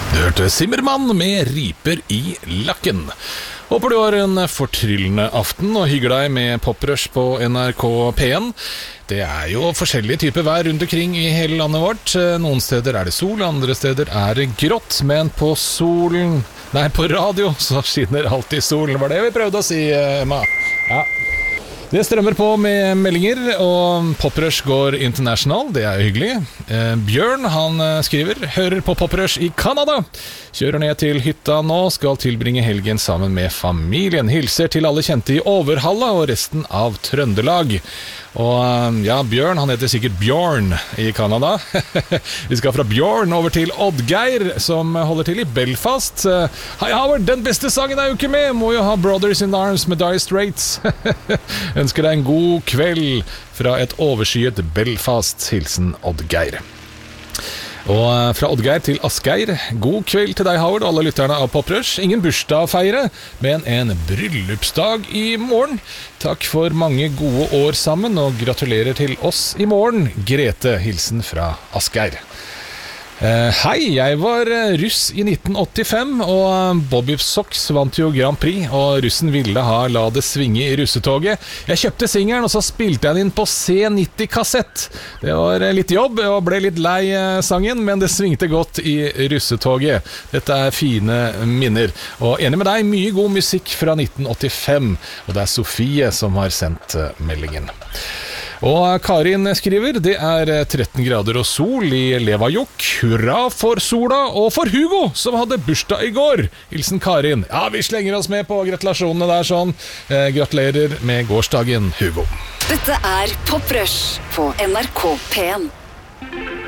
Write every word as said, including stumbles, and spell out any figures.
Du hørte Zimmermann med Riper i lakken. Håper du har en fortryllende aften og hygger deg med poprush på N R K P en. Det er jo forskjellige typer vær rundt omkring i hele landet vårt. Noen steder er det sol, andre steder er det grått. Men på solen, nei på radio så skinner alltid solen. Det var det vi prøvde å si, Emma. Ja. Det strømmer på med meldinger, og Poprush går international, det er jo hyggelig. Eh, Bjørn, han skriver, hører på Poprush i Canada. Kjører ned til hytta nå, skal tilbringe helgen sammen med familien. Hilser til alle kjente i Overhalla og resten av Trøndelag. Og ja, Bjørn, han heter sikkert Bjørn i Canada. Vi skal fra Bjørn over til Oddgeir, som holder til i Belfast. Hei Howard, den beste sangen er jo ikke med, må jo ha Brothers in Arms med Dire Straits. Ønsker deg en god kveld fra et overskyet Belfast. Hilsen Oddgeir. Og fra Oddgeir til Asgeir, god kveld til deg Howard og alle lytterne av Poprush. Ingen bursdag å feire, men en bryllupsdag i morgen. Takk for mange gode år sammen, og gratulerer til oss i morgen. Grete, hilsen fra Asgeir. Uh, hei, jeg var russ i nitten åttifem, og Bobby Sox vant jo Grand Prix, og russen ville ha La det svinge i russetoget. Jeg kjøpte singeren, og så spilte jeg den inn på C nitti-kassett. Det var litt jobb, og ble litt lei sangen, men det svingte godt i russetoget. Dette er fine minner. Og enig med deg, mye god musikk fra nitten åttifem, og det er Sofie som har sendt meldingen. Og Karin skriver, det er tretten grader og sol i Levajuk. Hurra for sola og for Hugo, som hadde bursdag i går. Hilsen Karin. Ja, vi slenger oss med på gratulasjonene der sånn. Eh, gratulerer med gårsdagen, Hugo. Dette er Poprush på N R K P en.